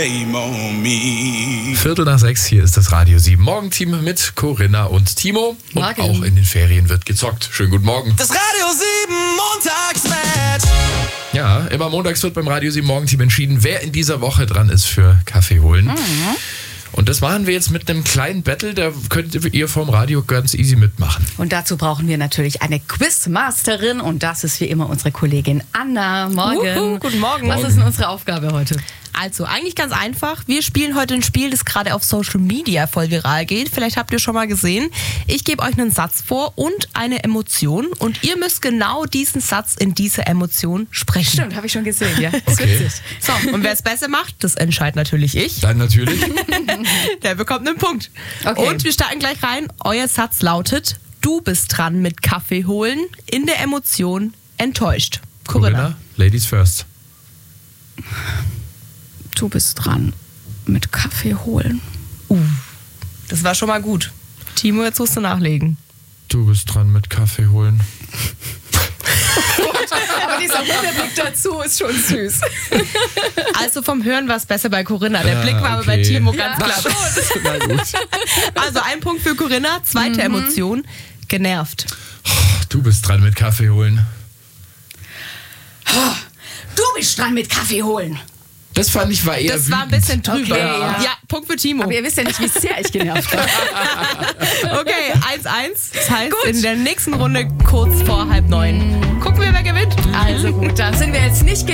5:45, hier ist das Radio 7 Morgenteam mit Corinna und Timo. Und Morgen. auch in den Ferien wird gezockt. Schönen guten Morgen. Das Radio 7 Montagsmatch. Ja, immer montags wird beim Radio 7 Morgenteam entschieden, wer in dieser Woche dran ist für Kaffee holen. Und das machen wir jetzt mit einem kleinen Battle, da könnt ihr vom Radio ganz easy mitmachen. Und dazu brauchen wir natürlich eine Quizmasterin und das ist wie immer unsere Kollegin Anna. Morgen. Guten Morgen. Was ist denn unsere Aufgabe heute? Also, eigentlich ganz einfach. Wir spielen heute ein Spiel, das gerade auf Social Media voll viral geht. Vielleicht habt ihr schon mal gesehen. Ich gebe euch einen Satz vor und eine Emotion und ihr müsst genau diesen Satz in dieser Emotion sprechen. Stimmt, habe ich schon gesehen, ja. Das ist Okay. witzig. So, und wer es besser macht, das entscheidet natürlich ich. Dann natürlich. Der bekommt einen Punkt. Okay. Und wir starten gleich rein. Euer Satz lautet: Du bist dran mit Kaffee holen, in der Emotion enttäuscht. Corinna. Ladies first. Du bist dran mit Kaffee holen. Das war schon mal gut. Timo, jetzt musst du nachlegen. Du bist dran mit Kaffee holen. Aber dieser Blick dazu ist schon süß. Also vom Hören war es besser bei Corinna. Der Blick war aber bei okay. Timo ganz klar. Na gut. Also ein Punkt für Corinna. Zweite Emotion: genervt. Du bist dran mit Kaffee holen. Du bist dran mit Kaffee holen. Das fand ich war eher Das war ein wütend. bisschen drüber. Okay, ja. Ja, Punkt für Timo. Aber ihr wisst ja nicht, wie sehr ich genervt bin. Okay, 1-1. Das heißt, in der nächsten Runde kurz vor 8:30 gucken wir, wer gewinnt. Also gut, dann sind wir jetzt nicht